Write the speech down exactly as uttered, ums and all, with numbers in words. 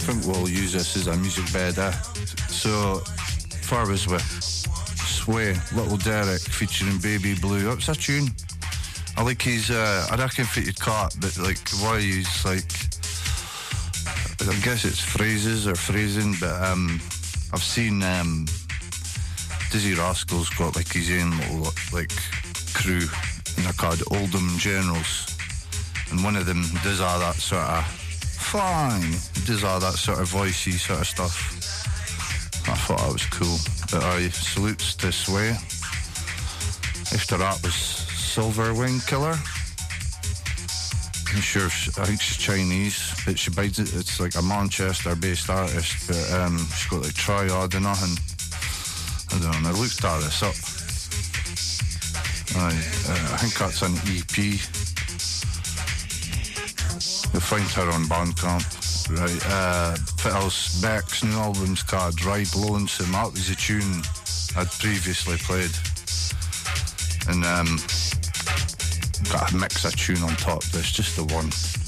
think we'll use this as a music bed, eh? So, far was with Sway, Little Derek featuring Baby Blue. It's a tune. I like his, uh, I reckon if you'd caught, but like, why he's like, I guess it's phrases or phrasing, but um, I've seen um, Dizzy Rascal's got like his own little like crew, and they're called Oldham Generals, and one of them does all that sort of fine, does all that sort of voicey sort of stuff. I thought that was cool. But I salutes to Sway. After that was Silver Wing Killer. I'm sure, I think she's Chinese, but she bides it. It's like a Manchester-based artist, but um, she's got like triad and nothing. I don't know. I looked at this up. Aye, uh, I think that's an E P. You'll find her on Bandcamp. Right, uh, what else? Beck's new album's called Ride Lonesome. That was a tune I'd previously played. And um, got a mix of tune on top. There's just the one.